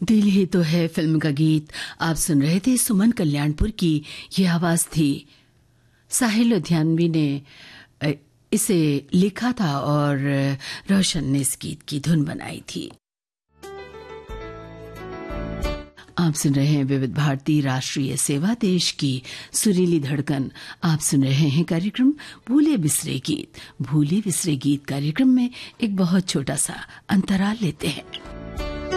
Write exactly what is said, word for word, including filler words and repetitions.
दिल ही तो है फिल्म का गीत आप सुन रहे थे। सुमन कल्याणपुर की ये आवाज थी। साहिल लुधियानवी ने इसे लिखा था और रोशन ने इस गीत की धुन बनाई थी। आप सुन रहे हैं विविध भारती राष्ट्रीय सेवा, देश की सुरीली धड़कन। आप सुन रहे हैं कार्यक्रम भूले बिसरे गीत। भूले बिसरे गीत कार्यक्रम में एक बहुत छोटा सा अंतराल लेते हैं।